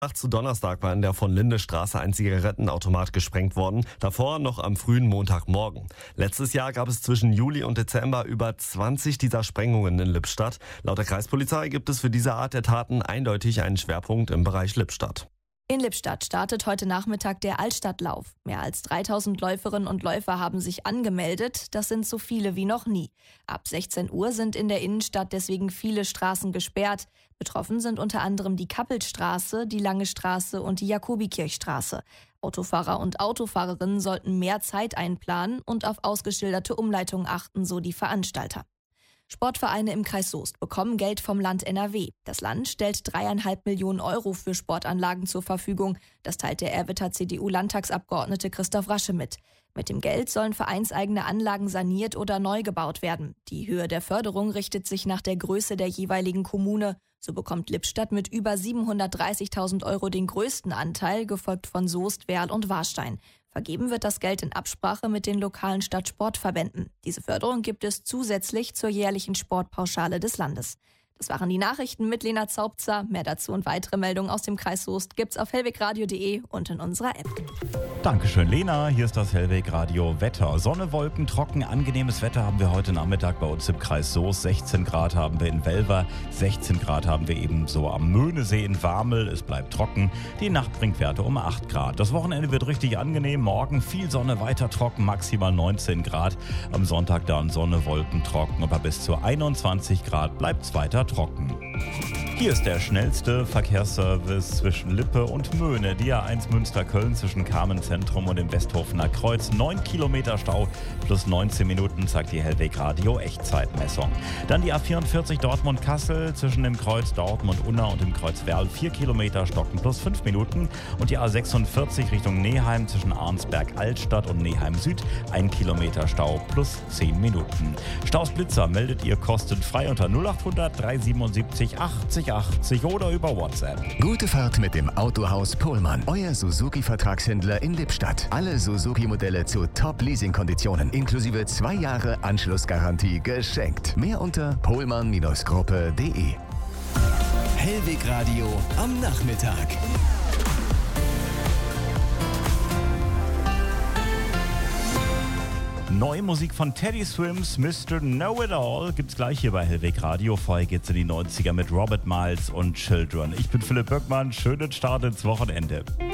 Nacht zu Donnerstag war in der Von-Linde-Straße ein Zigarettenautomat gesprengt worden, davor noch am frühen Montagmorgen. Letztes Jahr gab es zwischen Juli und Dezember über 20 dieser Sprengungen in Lippstadt. Laut der Kreispolizei gibt es für diese Art der Taten eindeutig einen Schwerpunkt im Bereich Lippstadt. In Lippstadt startet heute Nachmittag der Altstadtlauf. Mehr als 3000 Läuferinnen und Läufer haben sich angemeldet. Das sind so viele wie noch nie. Ab 16 Uhr sind in der Innenstadt deswegen viele Straßen gesperrt. Betroffen sind unter anderem die Kappelstraße, die Lange Straße und die Jakobikirchstraße. Autofahrer und Autofahrerinnen sollten mehr Zeit einplanen und auf ausgeschilderte Umleitungen achten, so die Veranstalter. Sportvereine im Kreis Soest bekommen Geld vom Land NRW. Das Land stellt 3,5 Millionen Euro für Sportanlagen zur Verfügung. Das teilt der Erwitter CDU-Landtagsabgeordnete Christoph Rasche mit. Mit dem Geld sollen vereinseigene Anlagen saniert oder neu gebaut werden. Die Höhe der Förderung richtet sich nach der Größe der jeweiligen Kommune. So bekommt Lippstadt mit über 730.000 Euro den größten Anteil, gefolgt von Soest, Werl und Warstein. Vergeben wird das Geld in Absprache mit den lokalen Stadtsportverbänden. Diese Förderung gibt es zusätzlich zur jährlichen Sportpauschale des Landes. Das waren die Nachrichten mit Lena Zaubzer. Mehr dazu und weitere Meldungen aus dem Kreis Soest gibt's auf hellwegradio.de und in unserer App. Dankeschön, Lena. Hier ist das Hellweg Radio Wetter. Sonne, Wolken, trocken, angenehmes Wetter haben wir heute Nachmittag bei uns im Kreis Soest. 16 Grad haben wir in Welver, 16 Grad haben wir ebenso am Möhnesee in Warmel. Es bleibt trocken. Die Nacht bringt Werte um 8 Grad. Das Wochenende wird richtig angenehm. Morgen viel Sonne, weiter trocken, maximal 19 Grad. Am Sonntag dann Sonne, Wolken, trocken. Aber bis zu 21 Grad bleibt es weiter trocken. Hier ist der schnellste Verkehrsservice zwischen Lippe und Möhne. Die A1 Münster-Köln zwischen Carmen-Zentrum und dem Westhofener Kreuz. 9 Kilometer Stau plus 19 Minuten, zeigt die Hellweg Radio Echtzeitmessung. Dann die A44 Dortmund-Kassel zwischen dem Kreuz Dortmund-Unna und dem Kreuz Werl. 4 Kilometer Stocken plus 5 Minuten. Und die A46 Richtung Neheim zwischen Arnsberg-Altstadt und Neheim-Süd. 1 Kilometer Stau plus 10 Minuten. Staus Blitzer meldet ihr kostenfrei unter 0800 377 80 80 oder über WhatsApp. Gute Fahrt mit dem Autohaus Pohlmann. Euer Suzuki-Vertragshändler in Lippstadt. Alle Suzuki-Modelle zu Top-Leasing-Konditionen. Inklusive 2 Jahre Anschlussgarantie geschenkt. Mehr unter pohlmann-gruppe.de. Hellweg Radio am Nachmittag. Neue Musik von Teddy Swims, Mr. Know-It-All gibt's gleich hier bei Hellweg Radio. Vorher geht's in die 90er mit Robert Miles und Children. Ich bin Philipp Böckmann, schönen Start ins Wochenende.